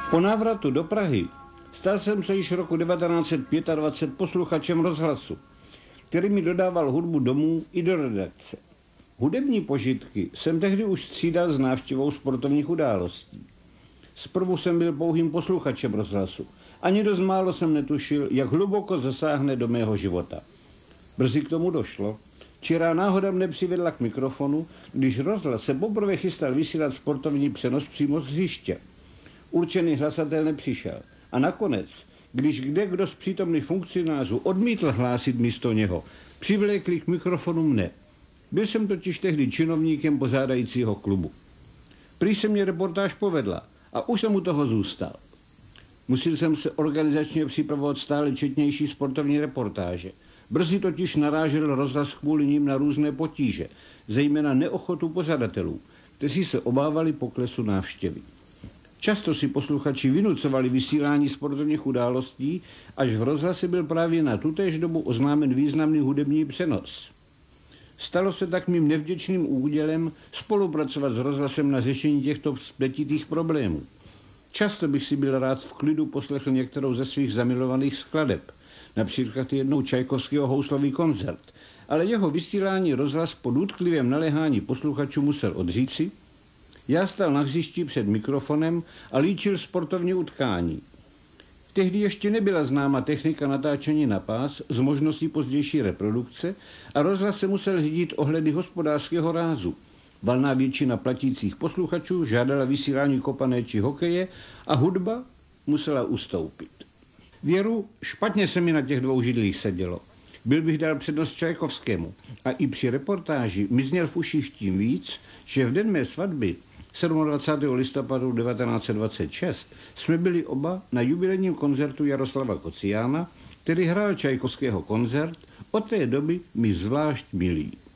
Po návratu do Prahy stal jsem se již roku 1925 posluchačem rozhlasu, který mi dodával hudbu domů i do redakce. Hudební požitky jsem tehdy už střídal s návštěvou sportovních událostí. Zprvu jsem byl pouhým posluchačem rozhlasu. Ani dost málo jsem netušil, jak hluboko zasáhne do mého života. Brzy k tomu došlo. Čirá náhoda mne přivedla k mikrofonu, když rozhlas se poprvé chystal vysílat sportovní přenos přímo z hřiště. Určený hlasatel nepřišel. A nakonec, když kdo z přítomných funkcionářů odmítl hlásit místo něho, přivlékli k mikrofonu mne. Byl jsem totiž tehdy činovníkem pořádajícího klubu. Prý se mě reportáž povedla a už jsem u toho zůstal. Musel jsem se organizačně připravovat stále četnější sportovní reportáže. Brzy totiž narážel rozhlas kvůli nim na různé potíže, zejména neochotu pořadatelů, kteří se obávali poklesu návštěvy. Často si posluchači vynucovali vysílání sportovních událostí, až v rozhlase byl právě na tutéž dobu oznámen významný hudební přenos. Stalo se tak mým nevděčným údělem spolupracovat s rozhlasem na řešení těchto spletitých problémů. Často bych si byl rád v klidu poslechl některou ze svých zamilovaných skladeb, například jednou Čajkovského Houslový koncert, ale jeho vysílání rozhlas po důtklivém naléhání posluchačů musel odříci. Já stál na hřišti před mikrofonem a líčil sportovní utkání. Tehdy ještě nebyla známa technika natáčení na pás s možností pozdější reprodukce a rozhlas se musel řídit ohledy hospodářského rázu. Valná většina platících posluchačů žádala vysílání kopané či hokeje a hudba musela ustoupit. Věru, špatně se mi na těch dvou židlích sedělo. Byl bych dal přednost Čajkovskému a i při reportáži mi zněl v uších tím víc, že v den mé svatby 27. listopadu 1926 jsme byli oba na jubilejním koncertu Jaroslava Kociána, který hrál Čajkovského koncert, od té doby mi zvlášť milý.